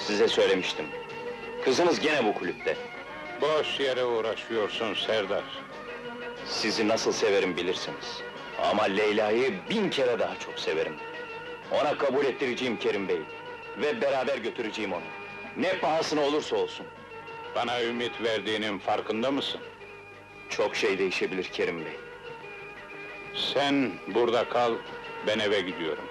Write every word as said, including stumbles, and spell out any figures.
Size söylemiştim. Kızınız gene bu kulüpte. Boş yere uğraşıyorsun Serdar. Sizi nasıl severim bilirsiniz. Ama Leyla'yı bin kere daha çok severim. Ona kabul ettireceğim Kerim Bey. Ve beraber götüreceğim onu. Ne pahasına olursa olsun. Bana ümit verdiğinin farkında mısın? Çok şey değişebilir Kerim Bey. Sen burada kal, ben eve gidiyorum.